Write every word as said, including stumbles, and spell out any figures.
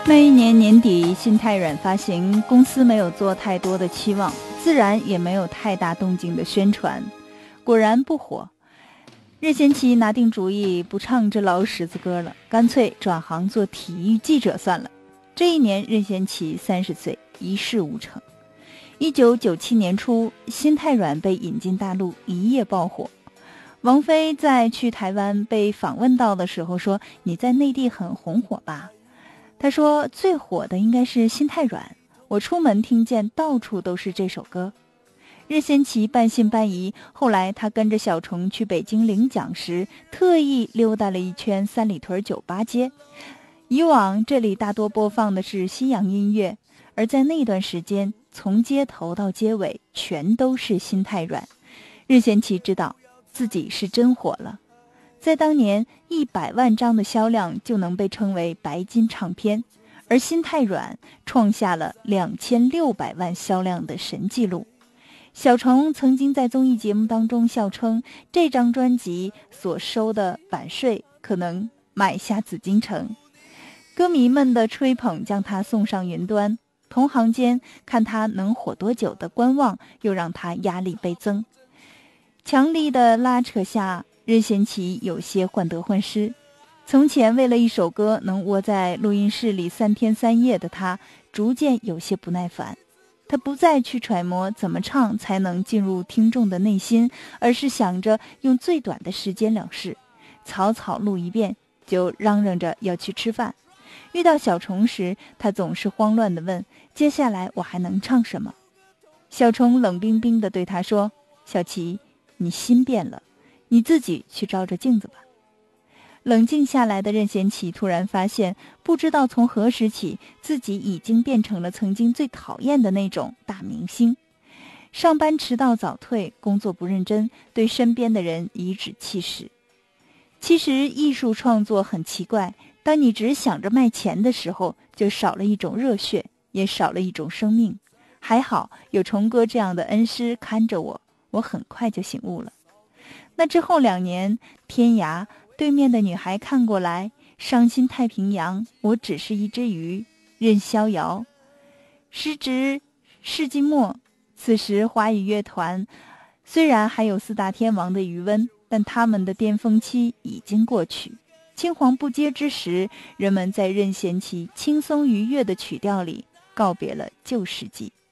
那一年年底，新太软发行，公司没有做太多的期望，自然也没有太大动静的宣传，果然不火。任贤齐拿定主意，不唱这老十字歌了，干脆转行做体育记者算了。这一年，任贤齐三十岁，一事无成。一九九七年初，新太软被引进大陆，一夜爆火。王菲在去台湾被访问到的时候说：“你在内地很红火吧？”他说：“最火的应该是心太软，我出门听见到处都是这首歌。”任贤齐半信半疑，后来他跟着小虫去北京领奖时，特意溜达了一圈三里屯酒吧街。以往这里大多播放的是西洋音乐，而在那段时间，从街头到街尾全都是心太软。任贤齐知道自己是真火了。在当年，一百万张的销量就能被称为白金唱片，而心太软创下了两千六百万销量的神纪录。小虫曾经在综艺节目当中笑称，这张专辑所收的版税可能买下紫禁城。歌迷们的吹捧将他送上云端，同行间看他能火多久的观望又让他压力倍增。强力的拉扯下，任贤齐有些患得患失。从前为了一首歌能窝在录音室里三天三夜的他，逐渐有些不耐烦。他不再去揣摩怎么唱才能进入听众的内心，而是想着用最短的时间了事，草草录一遍就嚷嚷着要去吃饭。遇到小虫时，他总是慌乱地问：“接下来我还能唱什么？”小虫冷冰冰地对他说：“小齐，你心变了，你自己去照着镜子吧。”冷静下来的任贤齐突然发现，不知道从何时起，自己已经变成了曾经最讨厌的那种大明星。上班迟到早退，工作不认真，对身边的人颐指气使。其实艺术创作很奇怪，当你只想着卖钱的时候，就少了一种热血，也少了一种生命。还好有虫哥这样的恩师看着我，我很快就醒悟了。那之后两年，天涯，对面的女孩看过来，伤心太平洋，我只是一只鱼，任逍遥。时值世纪末，此时华语乐团虽然还有四大天王的余温，但他们的巅峰期已经过去。青黄不接之时，人们在任贤齐轻松愉悦的曲调里告别了旧世纪。